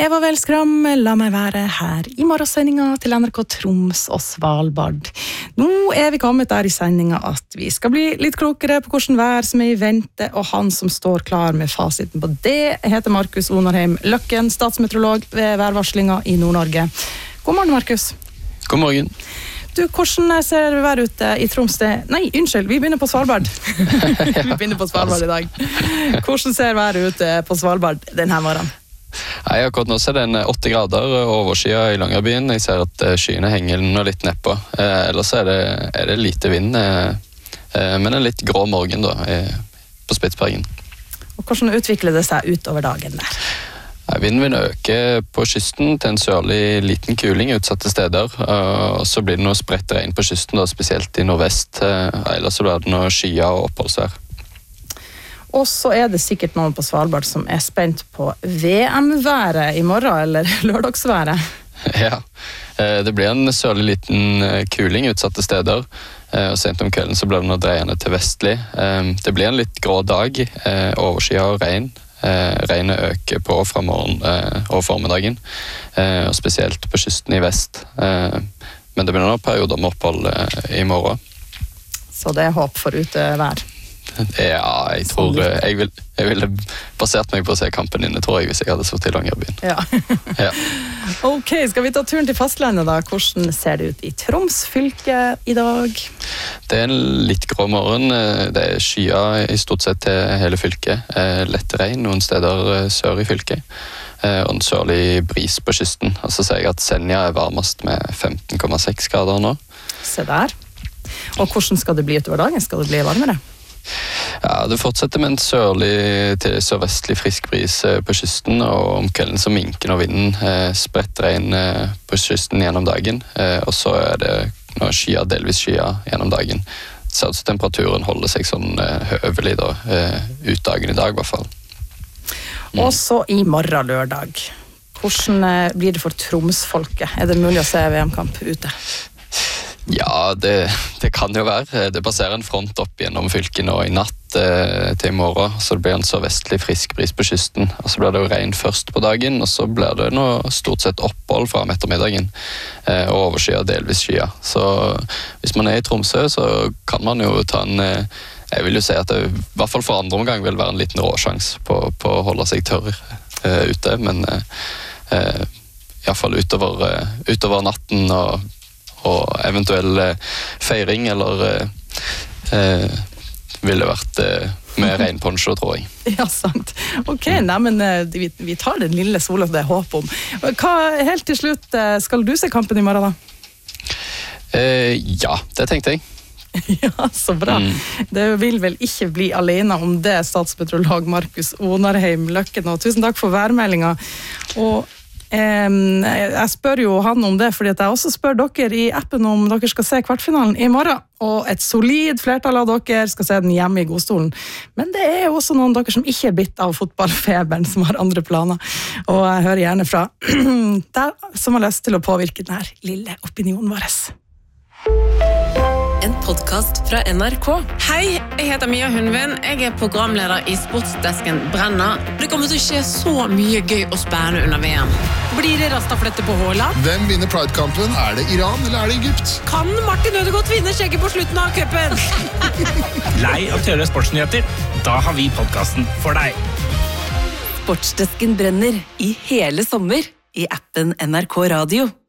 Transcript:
Eva Velskram, la meg være her I morgensendingen til NRK Troms og Svalbard. Nå vi kommet der I sendingen at vi skal bli litt klokere på hvordan vær som I vente, og han som står klar med fasiten på det heter Markus Onarheim Løkken, statsmeteorolog ved værvarslingen I Nord-Norge. God morgen, Markus. God morgen. Du, hvordan ser været ute I Troms? Nei, unnskyld, vi begynner på Svalbard. Vi begynner på Svalbard I dag. Hvordan ser været ute på Svalbard denne morgenen? Nei, akkurat nå ser det 8 grader overskyet I Longyearbyen. Jeg ser at skyene henger litt nedpå. Ellers det lite vind, men en litt grå morgen da, på Spitsbergen. Og hvordan utvikler det seg utover dagen der? Vinden vil øke på kysten til en sørlig liten kuling utsatte steder, og så blir det noe spredt regn på kysten, da, spesielt I nordvest. Ellers så blir det noe skyer og oppholdsvær. Og så det sikkert noen på Svalbard som spent på VM-været I morgen, eller lørdagsværet. Ja, det blir en sørlig liten kuling utsatte steder, og sent om kvelden så blir det noe dreiende til vestlig. Det blir en litt grå dag, overskyet og regn. Regnet øker på fra morgen og formiddagen, og spesielt på kysten I vest. Men det blir noen perioder med opphold I morgen. Så det håp for utevær? Ja, jeg tror jeg ville basert meg på å se kampen inne, tror jeg, hvis jeg hadde sittet I Longyearbyen. Ja. Ja. Ok, skal vi ta turen til fastlandet da? Hvordan ser det ut I Troms fylke I dag? Det en litt grå morgen. Det skyer I stort sett til hele fylket. Lett regn noen steder sør I fylket. Og en sørlig bris på kysten. Og så ser jeg at Senja varmest med 15,6 grader nå. Se der. Og hvordan skal det bli utover dagen? Skal det bli varmere? Ja, det fortsetter med en sørlig til sørvestlig frisk bris på kysten, og om kvelden så minker når vinden spredt regn på kysten gjennom dagen, og så det noen skyer, delvis skyer gjennom dagen. Så temperaturen holder seg sånn høvelig da, ut dagen I dag I hvert fall. Og så I morgen lørdag. Hvordan blir det for Tromsfolket? Det mulig å se VM-kamp ute? Ja, det kan jo være. Det passerer en front opp gjennom fylket nå I natt til I morgen, så det blir en sørvestlig frisk bris på kysten. Og så blir det jo regn først på dagen, og så blir det noe stort sett opphold fra ettermiddagen, og overskyet delvis skyer. Så hvis man I Tromsø, så kan man jo ta jeg vil jo si at det I hvert fall for andre omgang vil være en liten råsjans på å holde seg tørr ute, men I hvert fall utover natten og eventuell feiring, eller ville vært med regnponcho, tror jeg. Ja, sant. Ok, nei, men vi tar den lille sola det håp om. Helt til slutt, skal du se kampen I morgen da? Ja, det tenkte jeg. Ja, så bra. Det vil vel ikke bli alene om det, statsmeteorolog Markus Onarheim Løkken, og tusen takk for værmeldingen. Og jeg spør jo han om det, fordi at jeg også spør dere I appen om dere skal se kvartfinalen I morgen, og et solid flertall av dere skal se den hjemme I godstolen. Men det jo også noen dere som ikke bitt av fotballfeberen, som har andre planer. Og jeg hører gjerne fra deg som har lyst til å påvirke denne lille opinionen vår. En podcast fra NRK. Hei, jeg heter Mia Hundvin. Jeg programleder I sportsdesken Brenna. Det kommer til å skje så mye gøy og spennende under VM. Blir det rastaflette på Haaland? Hvem vinner Pride-kampen? Det Iran eller det Egypt? Kan Martin Ødegaard vinne skjegget på slutten av cupen? Lei av tørre sportsnyheter? Da har vi podcasten for deg. Sportsdesken brenner I hele sommer I appen NRK Radio.